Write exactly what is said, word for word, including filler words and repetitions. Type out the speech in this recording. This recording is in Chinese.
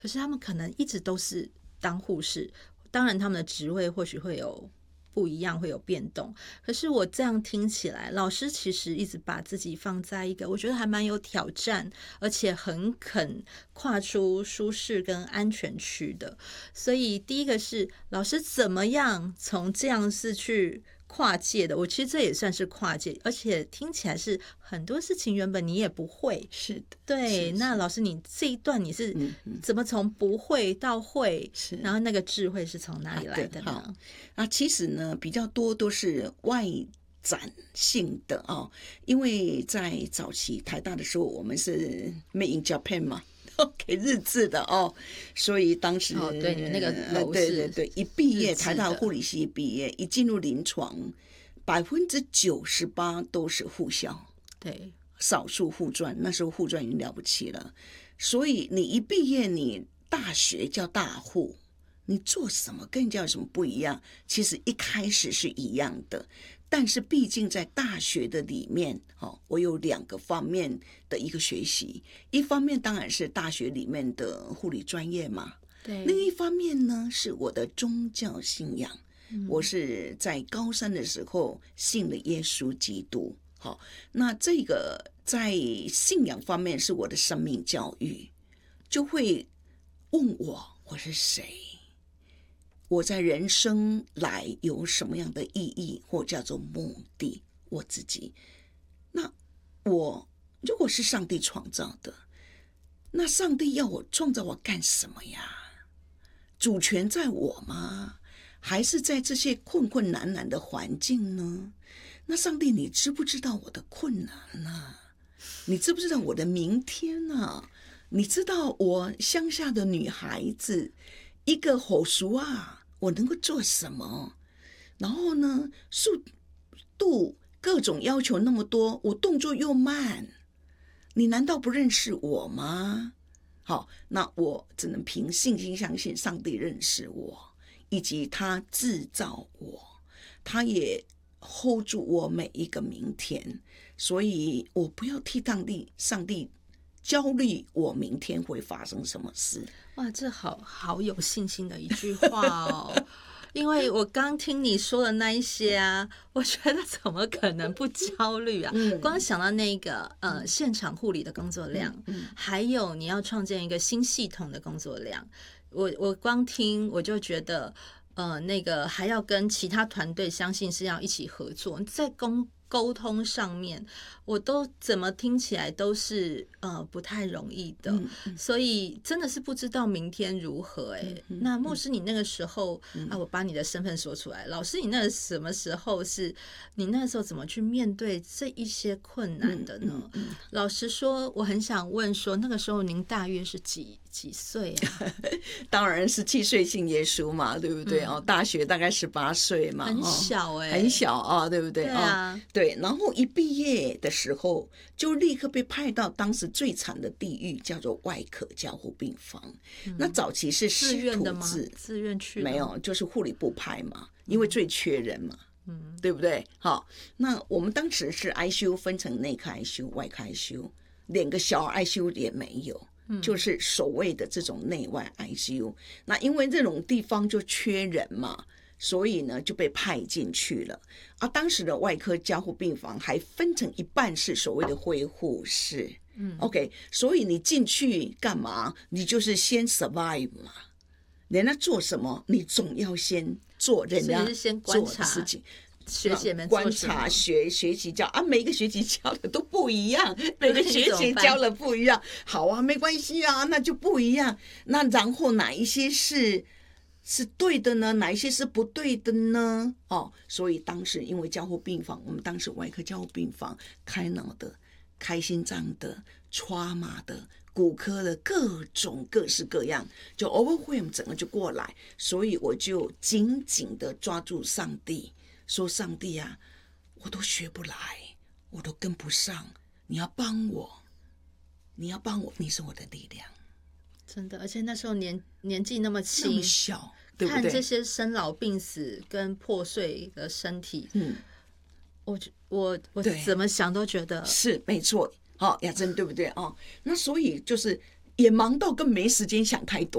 可是他们可能一直都是当护士，当然他们的职位或许会有不一样，会有变动。可是我这样听起来，老师其实一直把自己放在一个我觉得还蛮有挑战，而且很肯跨出舒适跟安全区的。所以第一个是老师怎么样从这样是去跨界的，我其实这也算是跨界，而且听起来是很多事情原本你也不会。 是的， 对， 是那老师你这一段你是嗯嗯怎么从不会到会， 是然后那个智慧是从哪里来的好呢？ 啊，其实呢比较多都是外展性的哦，因为在早期台大的时候，我们是 Made in Japan 嘛。给日治的哦，所以当时哦，对，你们那个楼对对对，一毕业台大护理理系毕业，一进入临床，百分之九十八都是护校， 对， 少数护专，那时候护专已经了不起了，所以你一毕业，你大学叫大护，你做什么跟人家有什么不一样？其实一开始是一样的。但是毕竟在大学的里面，哦，我有两个方面的一个学习，一方面当然是大学里面的护理专业嘛， 对， 另一方面呢是我的宗教信仰， 嗯我是在高三的时候信了耶稣基督，好，那这个在信仰方面是我的生命教育，就会问我我是谁。我在人生来有什么样的意义或叫做目的，我自己，那我如果是上帝创造的，那上帝要我创造我干什么呀？主权在我吗？还是在这些困困难难的环境呢？那上帝你知不知道我的困难呢？你知不知道我的明天呢？你知道我乡下的女孩子一个吼熟啊，我能够做什么？然后呢，速度各种要求那么多，我动作又慢，你难道不认识我吗？好，那我只能凭信心相信上帝认识我，以及他制造我，他也 hold 住我每一个明天，所以我不要替上帝上帝焦虑我明天会发生什么事。 哇，这好好有信心的一句话哦。因为我刚听你说的那一些啊，我觉得怎么可能不焦虑啊？ 嗯、 光想到那个呃现场护理的工作量， 嗯嗯、 还有你要创建一个新系统的工作量，我我光听我就觉得呃那个还要跟其他团队，相信是要一起合作，在沟沟通上面，我都怎么听起来都是呃不太容易的， 嗯嗯、 所以真的是不知道明天如何哎、欸。 嗯嗯、 那牧师，你那个时候、 嗯、 啊，我把你的身份说出来，老师，你那什么时候是？你那时候怎么去面对这一些困难的呢？ 嗯嗯嗯、 老实说，我很想问说，那个时候您大约是几几岁啊？ 当然是七岁信耶稣嘛，对不对？嗯、哦，大学大概十八岁嘛， 很小哎、 欸，很小啊，对不对？ 对啊。 哦对，然后一毕业的时候，就立刻被派到当时最惨的地狱，叫做外科加护病房。嗯、那早期是师徒制， 自愿去没有，就是护理部派嘛，因为最缺人嘛，嗯，对不对？好，那我们当时是 I C U 分成内科 I C U、外科 I C U， 连个小 I C U 也没有。就是所谓的这种内外 I C U， 那因为这种地方就缺人嘛，所以呢就被派进去了。啊，当时的外科加护病房还分成一半是所谓的恢护室，嗯 ，OK， 所以你进去干嘛？你就是先 survive 嘛，人家做什么，你总要先做人家做的事情。 学姐们观察学学习教啊，每个学期教的都不一样，每个学期教的不一样。好啊，没关系啊，那就不一样。那然后哪一些是是对的呢？哪一些是不对的呢？哦，所以当时因为加护病房，我们当时外科加护病房开脑的、开心脏的、trauma的、骨科的各种各式各样，就 overwhelm 整个就过来，所以我就紧紧的抓住上帝。说上帝啊，我都学不来，我都跟不上，你要帮我，你要帮我，你是我的力量。 真的，而且那时候年年纪那么轻， 那么小，对不对？ 看这些生老病死跟破碎的身体，嗯，我我我怎么想都觉得是没错。好、哦，雅珍对不对哦？那所以就是也忙到更没时间想太多。